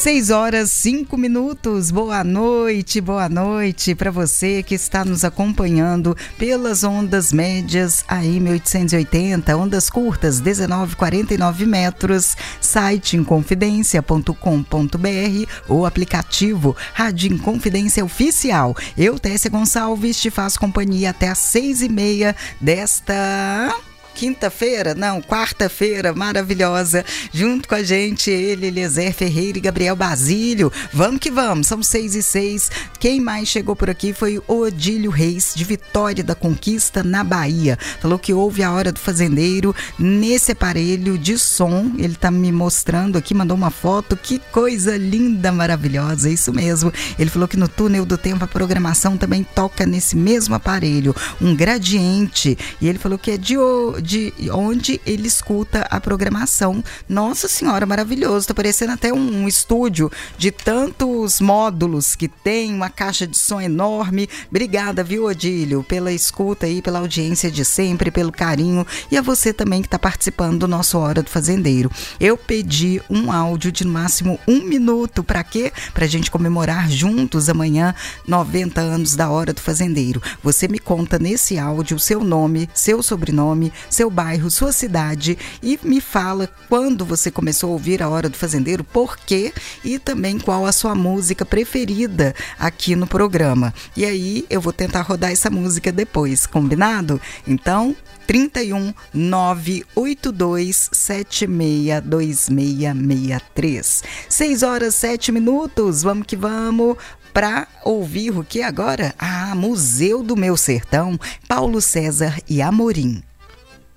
6h05. Boa noite para você que está nos acompanhando pelas ondas médias AM 880, ondas curtas 19,49 metros, site inconfidencia.com.br ou aplicativo Rádio Inconfidência Oficial. Eu, Tessia Gonçalves, te faço companhia até às 6h30 desta... quarta-feira maravilhosa, junto com a gente, ele, Eliezer Ferreira e Gabriel Basílio. Vamos que vamos, são 6h06. Quem mais chegou por aqui foi o Odílio Reis, de Vitória da Conquista, na Bahia. Falou que ouve a Hora do Fazendeiro nesse aparelho de som. Ele tá me mostrando aqui, mandou uma foto. Que coisa linda, maravilhosa, isso mesmo. Ele falou que no túnel do tempo a programação também toca nesse mesmo aparelho, um gradiente. E ele falou que é de onde ele escuta a programação. Nossa Senhora, maravilhoso. Tá parecendo até um estúdio de tantos módulos que tem, uma caixa de som enorme. Obrigada, viu, Odílio, pela escuta aí, pela audiência de sempre, pelo carinho, e a você também que está participando do nosso Hora do Fazendeiro. Eu pedi um áudio de no máximo 1 minuto. Para quê? Pra gente comemorar juntos amanhã 90 anos da Hora do Fazendeiro. Você me conta nesse áudio o seu nome, seu sobrenome, seu bairro, sua cidade, e me fala quando você começou a ouvir a Hora do Fazendeiro, por quê, e também qual a sua música preferida aqui no programa. E aí eu vou tentar rodar essa música depois, combinado? Então, 31 982 76 2663. 6h07. Vamos que vamos para ouvir o que agora? Museu do Meu Sertão, Paulo César e Amorim.